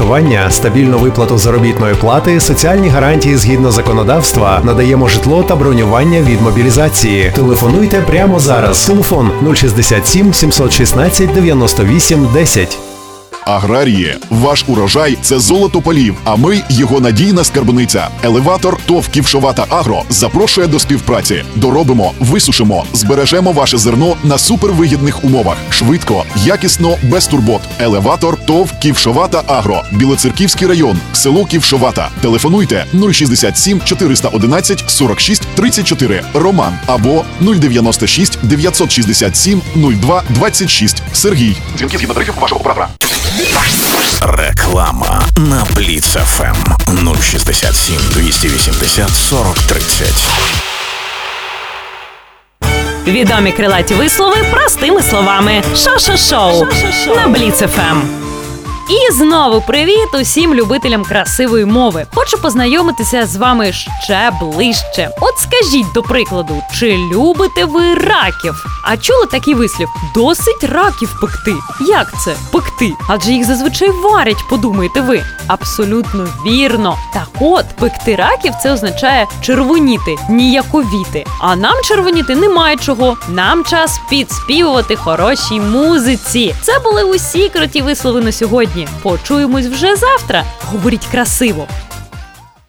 працевлаштування, стабільну виплату заробітної плати, соціальні гарантії згідно законодавства, надаємо житло та бронювання від мобілізації. Телефонуйте прямо зараз. Телефон 067 716 98 10. Аграрії, ваш урожай – це золото полів, а ми – його надійна скарбниця. Елеватор ТОВ «Ківшовата Агро» запрошує до співпраці. Доробимо, висушимо, збережемо ваше зерно на супервигідних умовах. Швидко, якісно, без турбот. Елеватор ТОВ «Ківшовата Агро», Білоцерківський район, село Ківшовата. Телефонуйте 067 411 46 34 Роман або 096 967 02 26 Сергій. Дзвінки згідно тарифів вашого оператора. Реклама на Бліц ФМ 067 280 40 30. Відомі крилаті вислови простими словами. Шо-шо-шоу на Бліц ФМ. І знову привіт усім любителям красивої мови. Хочу познайомитися з вами ще ближче. От скажіть, до прикладу, чи любите ви раків? А чули такий вислів? Досить раків пекти. Як це пекти? Адже їх зазвичай варять, подумаєте ви. Абсолютно вірно. Так от, пекти раків – це означає червоніти, ніяковіти. А нам червоніти немає чого. Нам час підспівувати хорошій музиці. Це були усі круті вислови на сьогодні. Почуємось вже завтра. Говоріть красиво.